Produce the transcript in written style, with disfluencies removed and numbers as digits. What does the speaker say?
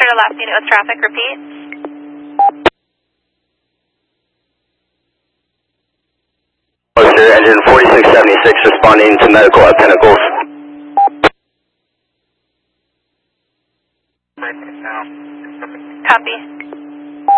Florida, last unit with traffic, repeat. Sir, engine 4676 responding to medical at Pinnacles. Copy.